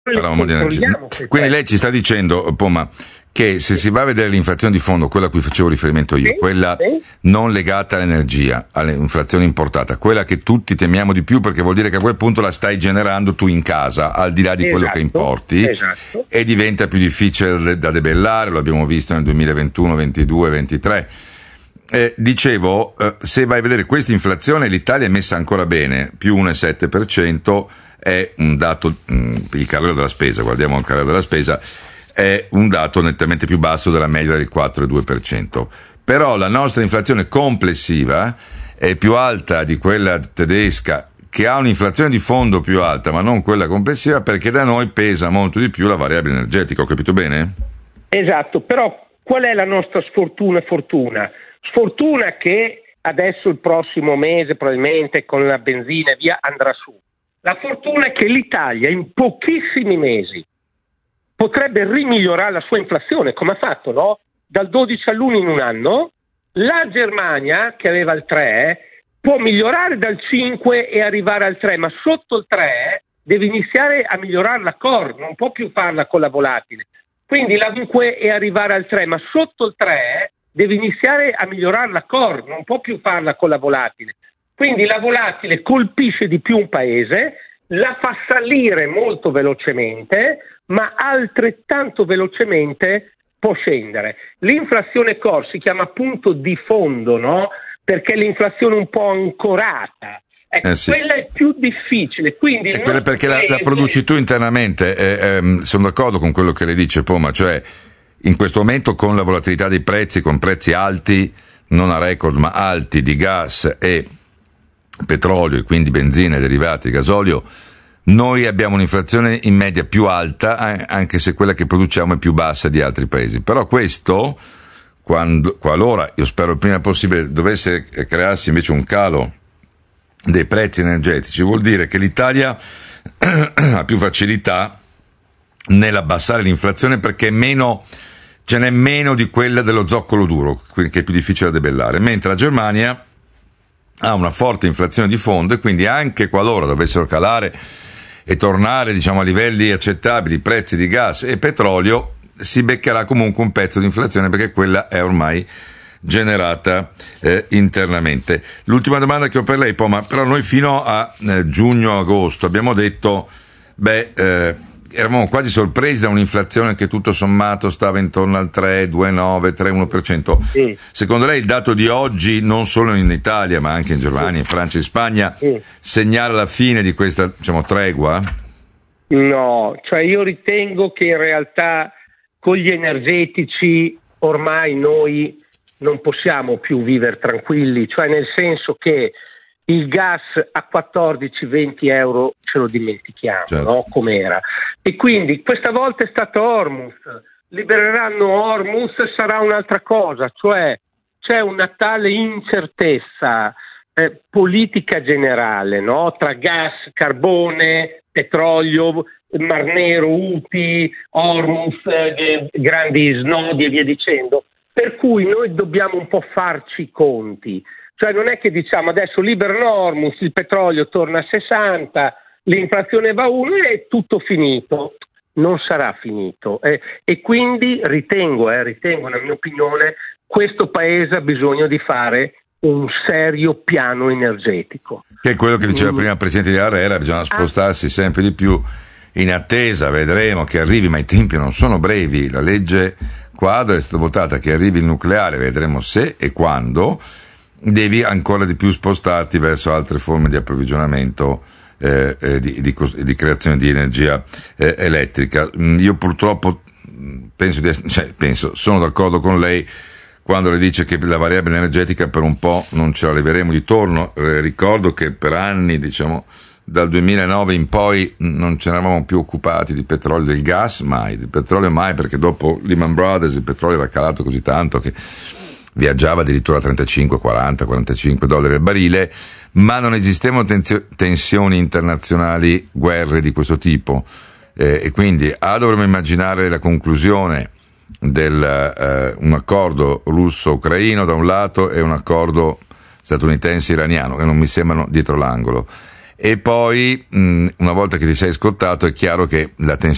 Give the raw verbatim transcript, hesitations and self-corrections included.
Parlavamo di energia. Quindi lei ci sta dicendo, Poma, che se si va a vedere l'inflazione di fondo, quella a cui facevo riferimento io, sì, quella sì. non legata all'energia, all'inflazione importata, quella che tutti temiamo di più, perché vuol dire che a quel punto la stai generando tu in casa, al di là di Esatto, quello che importi, esatto. E diventa più difficile da debellare, lo abbiamo visto nel duemilaventuno, ventidue, ventitré. Eh, dicevo, eh, se vai a vedere questa inflazione, l'Italia è messa ancora bene, più uno virgola sette per cento, è un dato, mh, il carrello della spesa, guardiamo il carrello della spesa, è un dato nettamente più basso della media del quattro virgola due per cento. Però la nostra inflazione complessiva è più alta di quella tedesca, che ha un'inflazione di fondo più alta, ma non quella complessiva, perché da noi pesa molto di più la variabile energetica, ho capito bene? Esatto, però qual è la nostra sfortuna e fortuna? Sfortuna che adesso il prossimo mese probabilmente con la benzina e via andrà su. La fortuna è che l'Italia in pochissimi mesi potrebbe rimigliorare la sua inflazione, come ha fatto, no? Dal dodici all'uno in un anno. La Germania, che aveva il tre, può migliorare dal cinque e arrivare al tre, ma sotto il tre deve iniziare a migliorare la core, non può più farla con la volatile. Quindi la cinque e arrivare al tre, ma sotto il tre deve iniziare a migliorare la core, non può più farla con la volatile. Quindi la volatile colpisce di più un paese, la fa salire molto velocemente, ma altrettanto velocemente può scendere. L'inflazione core si chiama punto di fondo, no? Perché l'inflazione un po' ancorata. Ecco, eh sì. Quella è più difficile. Quindi e quella perché paese... la, la produci tu internamente. Eh, ehm, sono d'accordo con quello che le dice Poma, cioè in questo momento con la volatilità dei prezzi, con prezzi alti, non a record ma alti, di gas e petrolio e quindi benzina e derivati, gasolio, noi abbiamo un'inflazione in media più alta, anche se quella che produciamo è più bassa di altri paesi. Però questo, quando, qualora, io spero il prima possibile, dovesse crearsi invece un calo dei prezzi energetici, vuol dire che l'Italia ha più facilità nell'abbassare l'inflazione, perché è meno, ce n'è meno di quella dello zoccolo duro, che è più difficile da debellare, mentre la Germania ha una forte inflazione di fondo, e quindi anche qualora dovessero calare e tornare, diciamo, a livelli accettabili i prezzi di gas e petrolio, si beccherà comunque un pezzo di inflazione, perché quella è ormai generata eh, internamente. L'ultima domanda che ho per lei, Poma, però noi fino a eh, giugno-agosto abbiamo detto, beh, eh, eravamo quasi sorpresi da un'inflazione che tutto sommato stava intorno al tre, due virgola nove, tre virgola uno per cento. Sì. Secondo lei il dato di oggi, non solo in Italia ma anche in Germania, in Francia e in Spagna, sì, segnala la fine di questa, diciamo, tregua? No, cioè io ritengo che in realtà con gli energetici ormai noi non possiamo più vivere tranquilli, cioè nel senso che il gas a quattordici venti euro ce lo dimentichiamo, certo, no? Com'era. E quindi questa volta è stato Hormuz, libereranno Hormuz, sarà un'altra cosa, cioè c'è una tale incertezza eh, politica generale, no? Tra gas, carbone, petrolio, Mar Nero, U P I, Hormuz, eh, grandi snodi e via dicendo, per cui noi dobbiamo un po' farci i conti. Cioè non è che diciamo adesso liberano Hormuz, il petrolio torna a sessanta, l'inflazione va a uno e è tutto finito. Non sarà finito. Eh, e quindi ritengo, eh, ritengo, nella mia opinione, questo paese ha bisogno di fare un serio piano energetico. Che è quello che diceva mm. prima il Presidente di Arera, bisogna spostarsi ah. sempre di più in attesa, vedremo che arrivi, ma i tempi non sono brevi. La legge quadro è stata votata che arrivi il nucleare, vedremo se e quando. Devi ancora di più spostarti verso altre forme di approvvigionamento eh, eh, di, di, di creazione di energia eh, elettrica. Io purtroppo penso di essere, cioè penso, sono d'accordo con lei quando le dice che la variabile energetica per un po' non ce la leveremo di torno. Eh, ricordo che per anni, diciamo dal duemilanove in poi, non ce ne eravamo più occupati di petrolio, del gas mai, del petrolio mai, perché dopo Lehman Brothers il petrolio era calato così tanto che viaggiava addirittura a trentacinque, quaranta, quarantacinque dollari al barile, ma non esistevano tensio- tensioni internazionali, guerre di questo tipo, eh, e quindi A dovremmo immaginare la conclusione del eh, un accordo russo-ucraino da un lato e un accordo statunitense-iraniano, che non mi sembrano dietro l'angolo, e poi mh, una volta che ti sei scottato è chiaro che la tensione